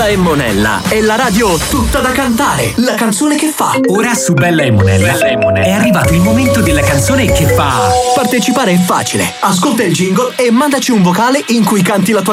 Bella e Monella è la radio tutta da cantare. La canzone che fa. Ora su Bella e Monella è arrivato il momento della canzone che fa. Partecipare è facile. Ascolta il jingle e mandaci un vocale in cui canti la tua